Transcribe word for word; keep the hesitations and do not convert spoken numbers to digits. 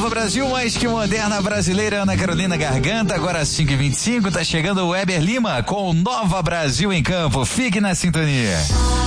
Nova Brasil, mais que moderna brasileira, Ana Carolina Garganta, agora às cinco e vinte e cinco, tá chegando o Weber Lima com Nova Brasil em Campo. Fique na sintonia.